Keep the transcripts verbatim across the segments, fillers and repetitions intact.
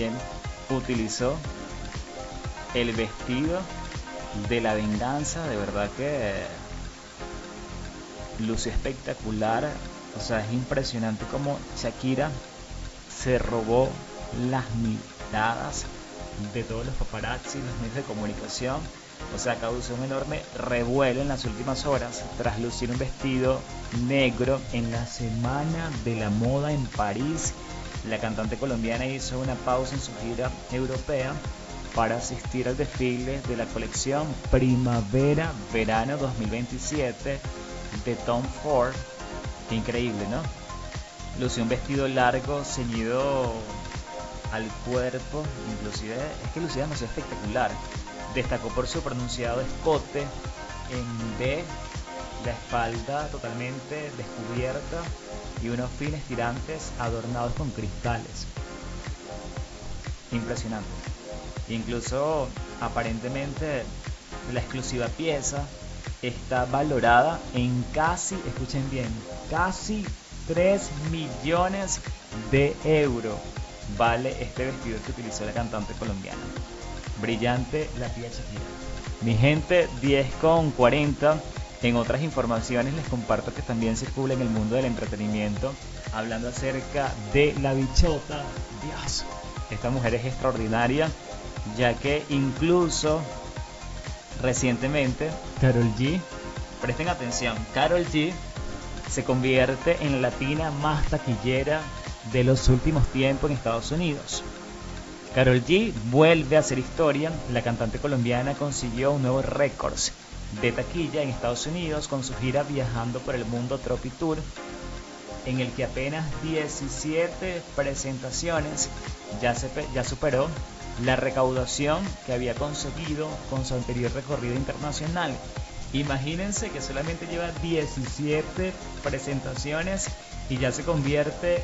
también utilizó el vestido de la venganza. De verdad que luce espectacular. O sea, es impresionante como Shakira se robó las miradas de todos los paparazzi, los medios de comunicación. O sea, causó un enorme revuelo en las últimas horas tras lucir un vestido negro en la Semana de la Moda en París. La cantante colombiana hizo una pausa en su gira europea para asistir al desfile de la colección Primavera-Verano dos mil veintisiete de Tom Ford. Qué increíble, ¿no? Lució un vestido largo ceñido al cuerpo, inclusive es que lucía demasiado espectacular. Destacó por su pronunciado escote en V, la espalda totalmente descubierta y unos fines tirantes adornados con cristales. Impresionante. Incluso aparentemente la exclusiva pieza está valorada en casi, escuchen bien, casi tres millones de euros. Vale este vestido que utilizó la cantante colombiana. Brillante la tía Shakira. Mi gente, diez con cuarenta. En otras informaciones les comparto que también circula en el mundo del entretenimiento, hablando acerca de la bichota. Dios, esta mujer es extraordinaria, ya que incluso recientemente Karol G, presten atención, Karol G se convierte en la latina más taquillera de los últimos tiempos en Estados Unidos. Karol G vuelve a hacer historia. La cantante colombiana consiguió un nuevo récord de taquilla en Estados Unidos con su gira Viajando por el Mundo Tropi Tour, en el que apenas diecisiete presentaciones ya, se, ya superó la recaudación que había conseguido con su anterior recorrido internacional. Imagínense que solamente lleva diecisiete presentaciones y ya se convierte,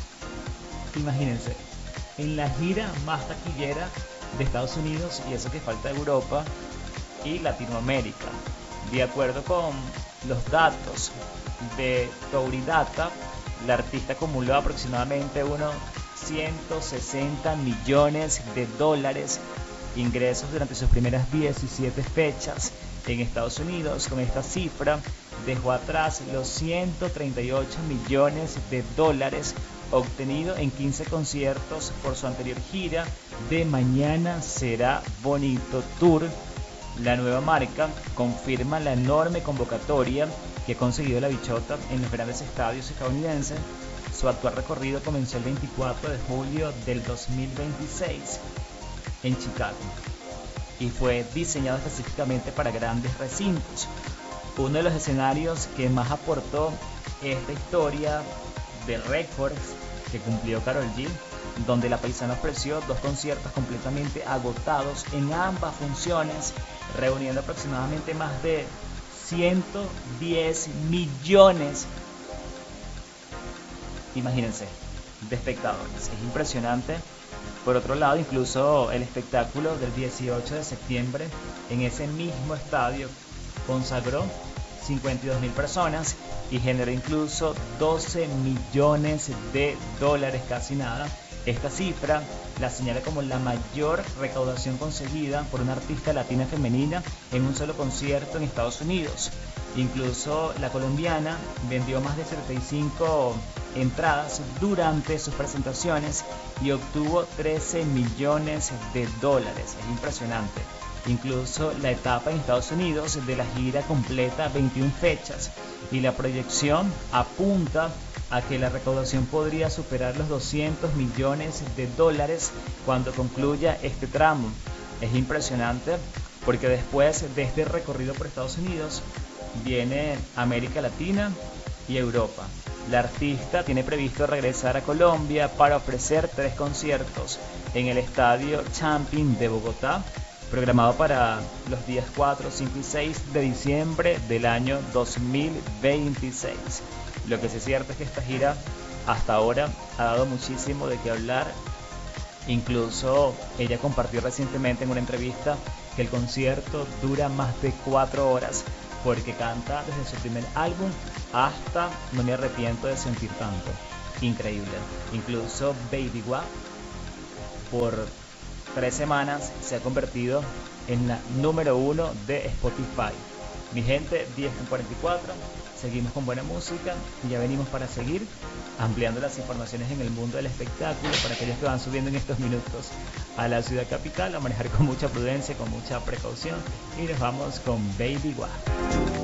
imagínense, en la gira más taquillera de Estados Unidos, y eso que falta Europa y Latinoamérica. De acuerdo con los datos de Touridata, la artista acumuló aproximadamente unos ciento sesenta millones de dólares ingresos durante sus primeras diecisiete fechas en Estados Unidos. Con esta cifra dejó atrás los ciento treinta y ocho millones de dólares obtenido en quince conciertos por su anterior gira de Mañana Será Bonito Tour. La nueva marca confirma la enorme convocatoria que ha conseguido la bichota en los grandes estadios estadounidenses. Su actual recorrido comenzó el veinticuatro de julio del dos mil veintiséis en Chicago y fue diseñado específicamente para grandes recintos. Uno de los escenarios que más aportó esta historia de récords que cumplió Karol G, donde la paisana ofreció dos conciertos completamente agotados en ambas funciones, reuniendo aproximadamente más de ciento diez millones, imagínense, de espectadores. Es impresionante. Por otro lado, incluso el espectáculo del dieciocho de septiembre en ese mismo estadio consagró cincuenta y dos mil personas y generó incluso doce millones de dólares, casi nada. Esta cifra la señala como la mayor recaudación conseguida por una artista latina femenina en un solo concierto en Estados Unidos. Incluso la colombiana vendió más de setenta y cinco entradas durante sus presentaciones y obtuvo trece millones de dólares. Es impresionante. Incluso la etapa en Estados Unidos de la gira completa veintiuna fechas y la proyección apunta a que la recaudación podría superar los doscientos millones de dólares cuando concluya este tramo. Es impresionante porque después de este recorrido por Estados Unidos viene América Latina y Europa. La artista tiene previsto regresar a Colombia para ofrecer tres conciertos en el Estadio Campín de Bogotá, programado para los días cuatro, cinco y seis de diciembre del año dos mil veintiséis. Lo que sí es cierto es que esta gira hasta ahora ha dado muchísimo de qué hablar. Incluso ella compartió recientemente en una entrevista que el concierto dura más de cuatro horas porque canta desde su primer álbum hasta No me arrepiento de sentir tanto. Increíble. Incluso Baby What por tres semanas se ha convertido en la número uno de Spotify. Mi gente, diez con cuarenta y cuatro, seguimos con buena música y ya venimos para seguir ampliando las informaciones en el mundo del espectáculo para aquellos que van subiendo en estos minutos a la ciudad capital, a manejar con mucha prudencia, con mucha precaución, y nos vamos con Baby Wah.